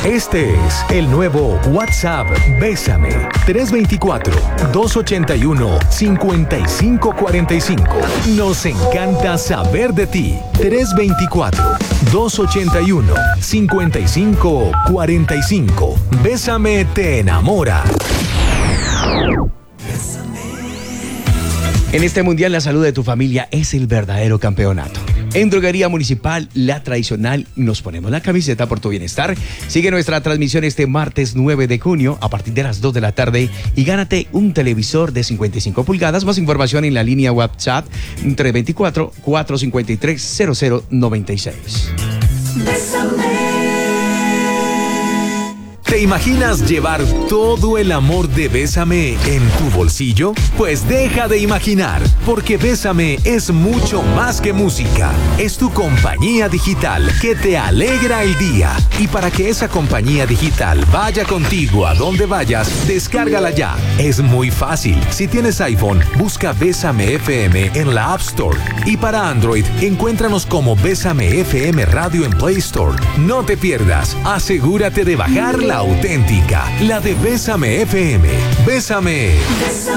Este es el nuevo WhatsApp Bésame. 324-281-5545. Nos encanta saber de ti. 324-281-5545. Bésame te enamora. En este mundial, la salud de tu familia es el verdadero campeonato. En Droguería Municipal, la tradicional, nos ponemos la camiseta por tu bienestar. Sigue nuestra transmisión este martes 9 de junio a partir de las 2 de la tarde y gánate un televisor de 55 pulgadas. Más información en la línea WhatsApp 324-453-0096. ¿Te imaginas llevar todo el amor de Bésame en tu bolsillo? Pues deja de imaginar, porque Bésame es mucho más que música. Es tu compañía digital que te alegra el día. Y para que esa compañía digital vaya contigo a donde vayas, descárgala ya. Es muy fácil. Si tienes iPhone, busca Bésame FM en la App Store. Y para Android, encuéntranos como Bésame FM Radio en Play Store. No te pierdas. Asegúrate de bajar la auténtica, la de Bésame FM. Bésame.